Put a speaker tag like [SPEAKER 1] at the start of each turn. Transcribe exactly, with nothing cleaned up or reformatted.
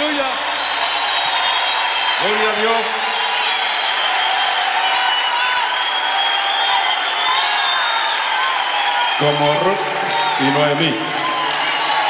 [SPEAKER 1] aleluya. Gloria a Dios. Como Ruth y Noemí.